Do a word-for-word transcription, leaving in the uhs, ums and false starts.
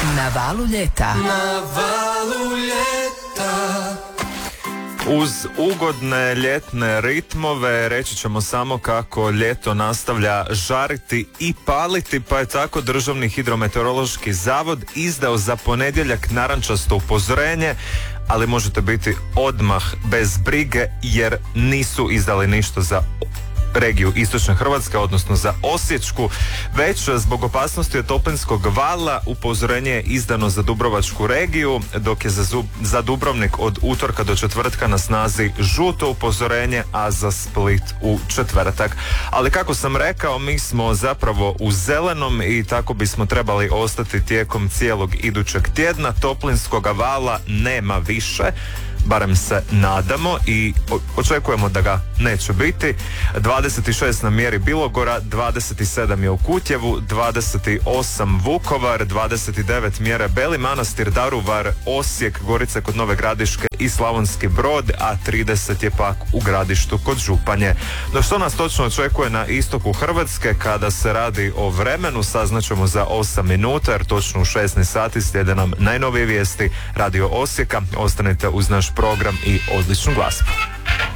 Na valu ljeta. Na valu ljeta. Uz ugodne ljetne ritmove reći ćemo samo kako ljeto nastavlja žariti i paliti, pa je tako Državni hidrometeorološki zavod izdao za ponedjeljak narančasto upozorenje, ali možete biti odmah bez brige jer nisu izdali ništa za regiju istočne Hrvatske, odnosno za Osječku, već zbog opasnosti od toplinskog vala upozorenje je izdano za Dubrovačku regiju, dok je za, Zub, za Dubrovnik od utorka do četvrtka na snazi žuto upozorenje, a za Split u četvrtak. Ali kako sam rekao, mi smo zapravo u zelenom i tako bismo trebali ostati tijekom cijelog idućeg tjedna. Toplinskog vala nema više, barem se nadamo i očekujemo da ga neće biti. dvadeset šest na mjeri Bilogora, dvadeset sedam je u Kutjevu, dvadeset osam Vukovar, dvadeset devet mjere Beli Manastir, Daruvar, Osijek, Gorice kod Nove Gradiške i Slavonski Brod, a trideset je pak u Gradištu kod Županje. No što nas točno očekuje na istoku Hrvatske kada se radi o vremenu, saznaćemo za osam minuta, jer točno u šesnaest sati slijede nam najnovije vijesti Radio Osijeka. Ostanite uz naš program i odličnu glazbu.